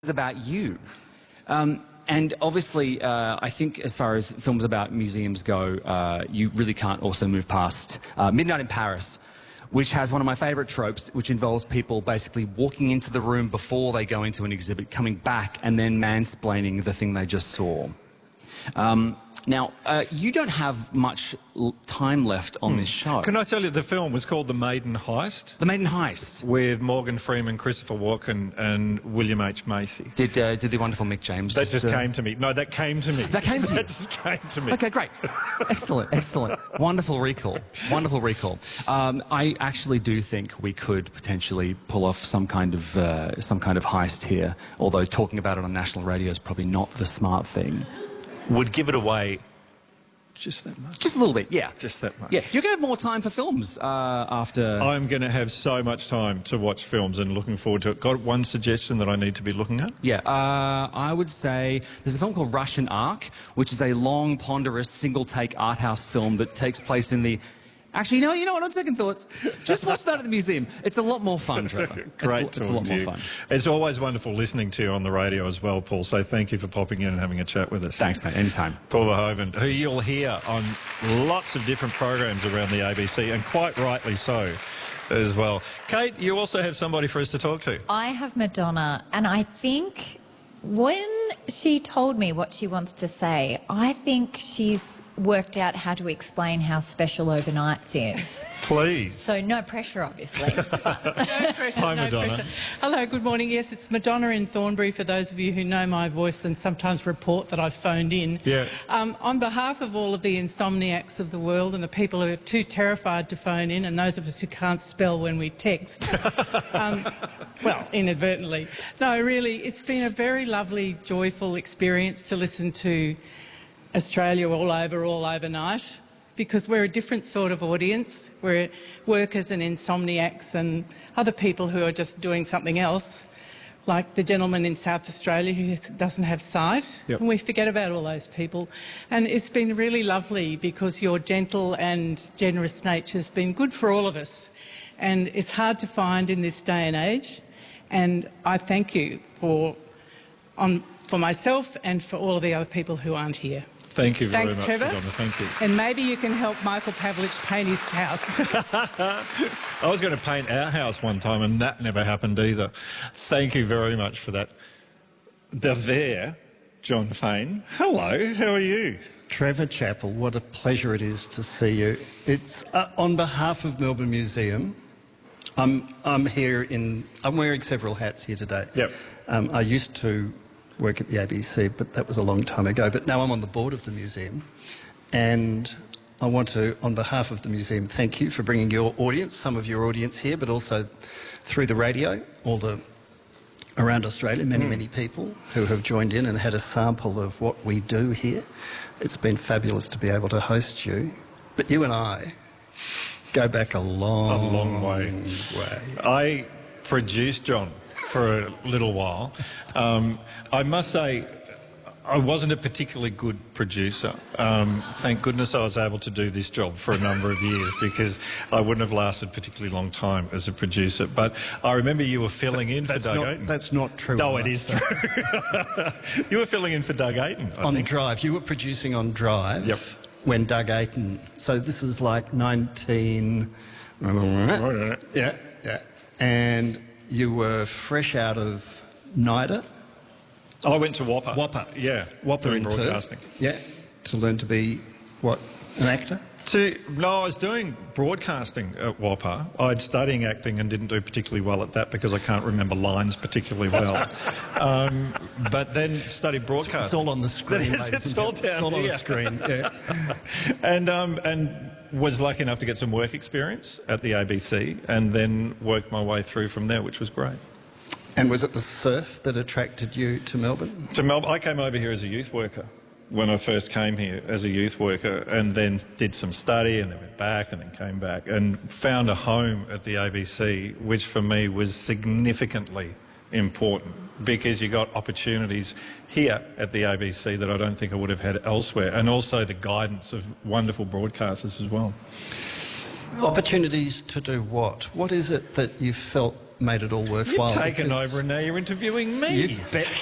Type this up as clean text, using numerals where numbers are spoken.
It's about you. And obviously, I think as far as films about museums go, you really can't also move past Midnight in Paris, which has one of my favourite tropes, which involves people basically walking into the room before they go into an exhibit, coming back, and then mansplaining the thing they just saw. Now, you don't have much time left on this show. Can I tell you, the film was called The Maiden Heist? The Maiden Heist. With Morgan Freeman, Christopher Walken and William H. Macy. Did the wonderful Mick James That just came to me. No, that came to me. That came to you? That just came to me. Okay, great. Excellent, excellent. Wonderful recall. Wonderful recall. I actually do think we could potentially pull off some kind of heist here, although talking about it on national radio is probably not the smart thing. Would give it away just that much. Just a little bit, yeah. Just that much. Yeah, you're going to have more time for films after... I'm going to have so much time to watch films and looking forward to it. Got one suggestion that I need to be looking at? Yeah, I would say there's a film called Russian Ark, which is a long, ponderous, single-take art house film that takes place in the... Actually, you know what, on second thoughts, just watch that at the museum. It's a lot more fun, Trevor. Great it's a lot more fun. It's always wonderful listening to you on the radio as well, Paul, so thank you for popping in and having a chat with us. Thanks, mate. Anytime. Paul Verhoeven, who you'll hear on lots of different programs around the ABC, and quite rightly so as well. Kate, you also have somebody for us to talk to. I have Madonna, and I think when she told me what she wants to say, I think she's worked out how to explain how special Overnights is. Please. So no pressure, obviously. No pressure. Hi, no Madonna. pressure. Hello, good morning. Yes, it's Madonna in Thornbury, for those of you who know my voice and sometimes report that I've phoned in. Yeah. On behalf of all of the insomniacs of the world and the people who are too terrified to phone in, and those of us who can't spell when we text, well, inadvertently. No, really, it's been a very lovely, joyful experience to listen to Australia all overnight, because we're a different sort of audience. We're workers and insomniacs and other people who are just doing something else, like the gentleman in South Australia who doesn't have sight. Yep. And we forget about all those people. And it's been really lovely because your gentle and generous nature has been good for all of us. And it's hard to find in this day and age. And I thank you for myself and for all of the other people who aren't here. Thank you very Thanks, much, Trevor. Madonna. Thank you. And maybe you can help Michael Pavlich paint his house. I was going to paint our house one time and that never happened either. Thank you very much for that. There, John Fane. Hello, how are you? Trevor Chappell, what a pleasure it is to see you. It's on behalf of Melbourne Museum. I'm wearing several hats here today. Yep. I used to work at the ABC, but that was a long time ago. But now I'm on the board of the museum, and I want to, on behalf of the museum, thank you for bringing your audience, some of your audience here, but also through the radio, around Australia, many people who have joined in and had a sample of what we do here. It's been fabulous to be able to host you. But you and I go back a long way. I produced John for a little while. I must say, I wasn't a particularly good producer. Thank goodness I was able to do this job for a number of years, because I wouldn't have lasted a particularly long time as a producer. But I remember you were filling in for Doug Ayton. That's not true. No, it is true. You were filling in for Doug Ayton, I think. Drive. You were producing on Drive. Yep. When Doug Ayton... So this is like 19... Yeah. And you were fresh out of NIDA. I went to WAPA. WAPA. Yeah. WAPA doing in broadcasting. Perth. Yeah. To learn to be, what, an actor? No, I was doing broadcasting at WAPA. I'd studying acting and didn't do particularly well at that because I can't remember lines particularly well. But then studied broadcasting. It's all on the screen, It's all down It's all on here. the screen, yeah. And was lucky enough to get some work experience at the ABC and then worked my way through from there, which was great. And was it the surf that attracted you to Melbourne? To Melbourne, I came over here as a youth worker when I first came here as a youth worker, and then did some study and then went back and then came back and found a home at the ABC, which for me was significantly important because you got opportunities here at the ABC that I don't think I would have had elsewhere, and also the guidance of wonderful broadcasters as well. Opportunities to do what? What is it that you felt made it all worthwhile. You've taken because over and now you're interviewing me. You bet.